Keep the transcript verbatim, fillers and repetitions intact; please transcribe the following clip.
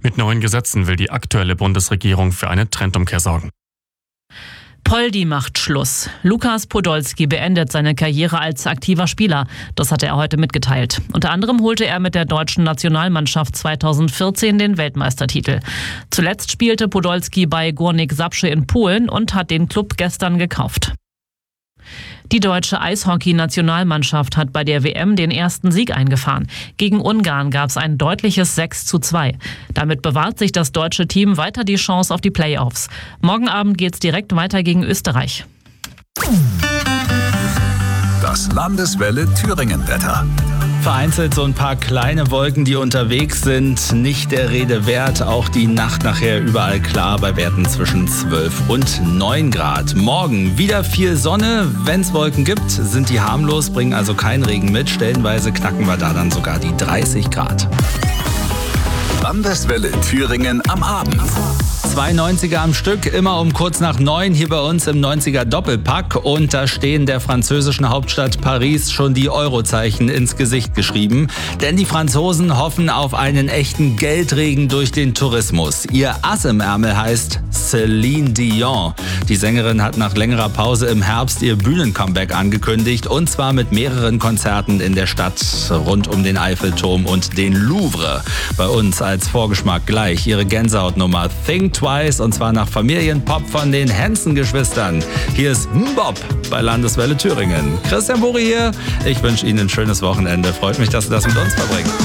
Mit neuen Gesetzen will die aktuelle Bundesregierung für eine Trendumkehr sorgen. Poldi macht Schluss. Lukas Podolski beendet seine Karriere als aktiver Spieler. Das hat er heute mitgeteilt. Unter anderem holte er mit der deutschen Nationalmannschaft zweitausendvierzehn den Weltmeistertitel. Zuletzt spielte Podolski bei Górnik Zabrze in Polen und hat den Klub gestern gekauft. Die deutsche Eishockey-Nationalmannschaft hat bei der W M den ersten Sieg eingefahren. Gegen Ungarn gab es ein deutliches sechs zu zwei. Damit bewahrt sich das deutsche Team weiter die Chance auf die Playoffs. Morgen Abend geht's direkt weiter gegen Österreich. Das Landeswelle Thüringen-Wetter. Vereinzelt so ein paar kleine Wolken, die unterwegs sind. Nicht der Rede wert. Auch die Nacht nachher überall klar bei Werten zwischen zwölf und neun Grad. Morgen wieder viel Sonne. Wenn es Wolken gibt, sind die harmlos, bringen also keinen Regen mit. Stellenweise knacken wir da dann sogar die dreißig Grad. Landeswelle Thüringen am Abend. Zwei neunziger am Stück, immer um kurz nach neun hier bei uns im neunziger Doppelpack. Und da stehen der französischen Hauptstadt Paris schon die Eurozeichen ins Gesicht geschrieben. Denn die Franzosen hoffen auf einen echten Geldregen durch den Tourismus. Ihr Ass im Ärmel heißt Céline Dion. Die Sängerin hat nach längerer Pause im Herbst ihr Bühnencomeback angekündigt. Und zwar mit mehreren Konzerten in der Stadt rund um den Eiffelturm und den Louvre. Bei uns als Vorgeschmack gleich ihre Gänsehautnummer Think Twice, und zwar nach Familienpop von den Hanson-Geschwistern. Hier ist Mbop bei Landeswelle Thüringen. Christian Buri hier. Ich wünsche Ihnen ein schönes Wochenende. Freut mich, dass Sie das mit uns verbringen.